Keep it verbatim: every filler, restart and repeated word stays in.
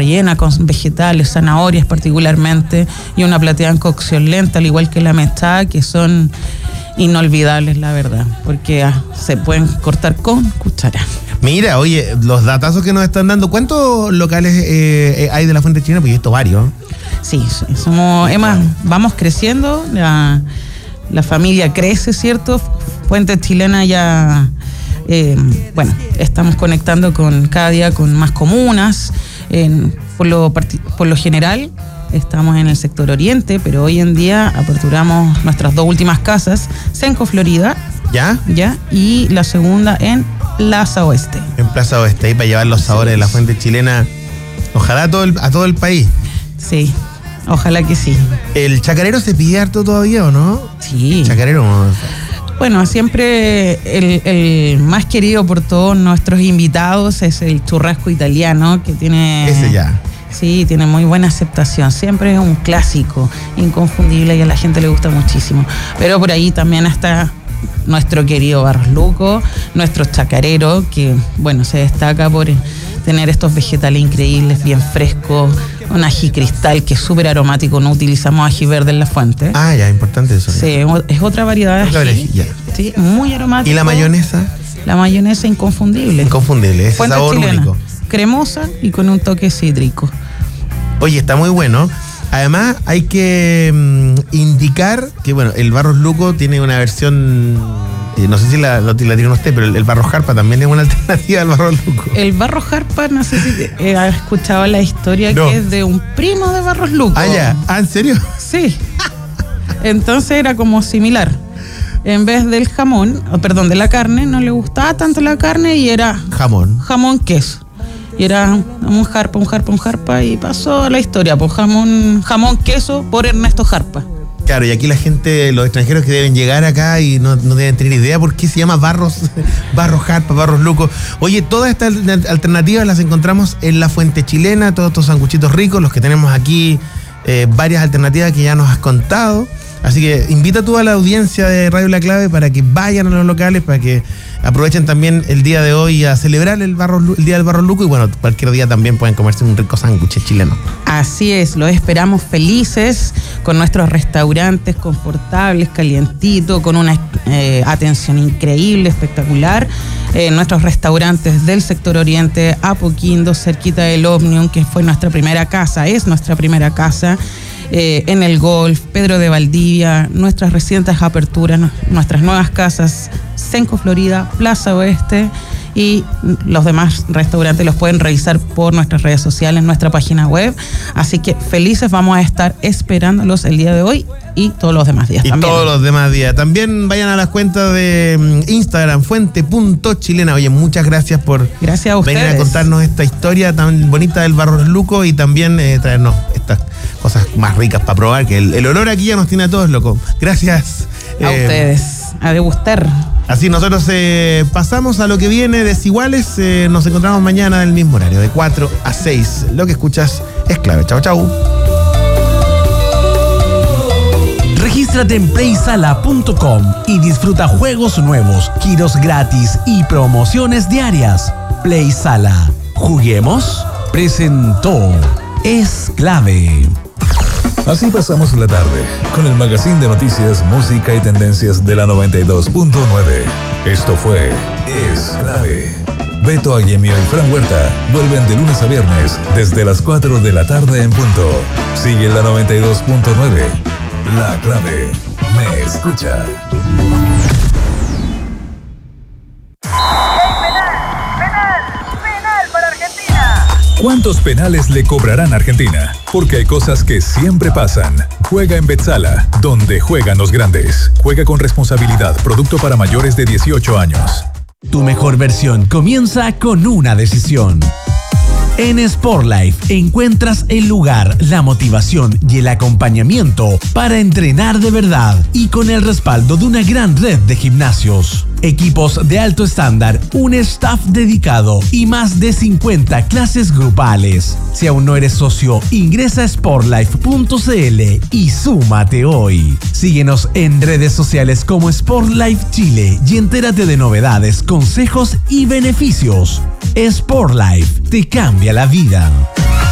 rellena con vegetales, zanahorias particularmente, y una plateada en cocción lenta, al igual que la mechada, que son inolvidables, la verdad, porque ah, se pueden cortar con cuchara. Mira, oye, los datazos que nos están dando, ¿cuántos locales eh, hay de la Fuente Chilena? Porque he visto varios. Sí, somos, Emma, vamos creciendo, la, la familia crece, ¿cierto? Fuente Chilena ya, eh, bueno, estamos conectando con cada día con más comunas, eh, por, lo, por lo general estamos en el sector oriente, pero hoy en día aperturamos nuestras dos últimas casas, Senco, Florida, ¿ya? ¿Ya? Y la segunda en Plaza Oeste. En Plaza Oeste, ahí para llevar los sabores de la Fuente Chilena, ojalá a todo el, a todo el país. Sí, ojalá que sí. ¿El chacarero se pide harto todavía o no? Sí. Chacarero. Bueno, siempre el, el más querido por todos nuestros invitados es el churrasco italiano, que tiene... Ese ya. Sí, tiene muy buena aceptación. Siempre es un clásico, inconfundible, y a la gente le gusta muchísimo. Pero por ahí también está nuestro querido Barros Luco, nuestro chacarero, que, bueno, se destaca por tener estos vegetales increíbles, bien frescos, un ají cristal que es súper aromático. No utilizamos ají verde en la fuente. Ah, ya, importante eso. Sí, es otra variedad de ají. Ya. Sí, muy aromático. ¿Y la mayonesa? La mayonesa inconfundible. Inconfundible, ese fuente sabor chilena, único. Cremosa y con un toque cítrico. Oye, está muy bueno. Además, hay que mmm, indicar que, bueno, el Barros Luco tiene una versión, eh, no sé si la, la tiene usted, pero el, el Barros Jarpa también es una alternativa al Barros Luco. El Barros Jarpa, no sé si eh, has escuchado la historia, no. Que es de un primo de Barros Luco. Ah, ya. ¿Ah, en serio? Sí. Entonces era como similar. En vez del jamón, oh, perdón, de la carne, no le gustaba tanto la carne y era... Jamón. Jamón queso. Y era un jarpa, un jarpa, un jarpa, y pasó a la historia, pues jamón, jamón queso por Ernesto Jarpa. Claro, y aquí la gente, los extranjeros que deben llegar acá y no, no deben tener idea por qué se llama Barros, Barros Jarpa, Barros Luco. Oye, todas estas alternativas las encontramos en la Fuente Chilena, todos estos sanguchitos ricos, los que tenemos aquí, eh, varias alternativas que ya nos has contado. Así que invita tú a la audiencia de Radio La Clave para que vayan a los locales, para que aprovechen también el día de hoy a celebrar el, barro, el Día del Barros Luco, y bueno, cualquier día también pueden comerse un rico sándwich chileno. Así es, los esperamos felices con nuestros restaurantes confortables, calientitos, con una eh, atención increíble, espectacular. Eh, nuestros restaurantes del sector oriente, Apoquindo, cerquita del Omnium, que fue nuestra primera casa, es nuestra primera casa. Eh, en el Golf, Pedro de Valdivia, nuestras recientes aperturas, no, nuestras nuevas casas, Senco, Florida, Plaza Oeste, y los demás restaurantes los pueden revisar por nuestras redes sociales, en nuestra página web. Así que felices vamos a estar esperándolos el día de hoy y todos los demás días y también. todos los demás días. También vayan a las cuentas de Instagram, fuente punto chilena. Oye, muchas gracias por gracias a venir ustedes. a contarnos esta historia tan bonita del Barros Luco, y también eh, traernos estas cosas más ricas para probar, que el, el olor aquí ya nos tiene a todos locos. Gracias. A eh, ustedes, a degustar. Así nosotros eh, pasamos a lo que viene, Desiguales. Eh, nos encontramos mañana en el mismo horario, de cuatro a seis. Lo que escuchas es clave. Chau, chau. Regístrate en play sala punto com y disfruta juegos nuevos, giros gratis y promociones diarias. Play Sala. ¿Juguemos? Presentó Es Clave. Así pasamos la tarde, con el magazine de noticias, música y tendencias de la noventa y dos punto nueve. Esto fue Es Clave. Beto Aguemio y Fran Huerta vuelven de lunes a viernes desde las cuatro de la tarde en punto. Sigue la noventa y dos punto nueve. La Clave. Me escucha. ¿Cuántos penales le cobrarán a Argentina? Porque hay cosas que siempre pasan. Juega en Betsala, donde juegan los grandes. Juega con responsabilidad. Producto para mayores de dieciocho años. Tu mejor versión comienza con una decisión. En Sportlife encuentras el lugar, la motivación y el acompañamiento para entrenar de verdad, y con el respaldo de una gran red de gimnasios, equipos de alto estándar, un staff dedicado y más de cincuenta clases grupales. Si aún no eres socio, ingresa a sportlife punto cl y súmate hoy. Síguenos en redes sociales como Sportlife Chile y entérate de novedades, consejos y beneficios. Sportlife te cambia la vida.